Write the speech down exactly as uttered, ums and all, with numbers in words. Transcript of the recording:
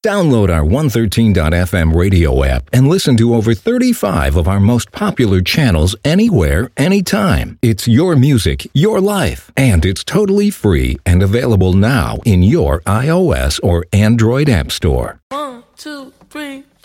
Download our one thirteen dot f m radio app and listen to over thirty-five of our most popular channels anywhere, anytime. It's your music, your life, and it's totally free and available now in your iOS or Android app store. One, two, three.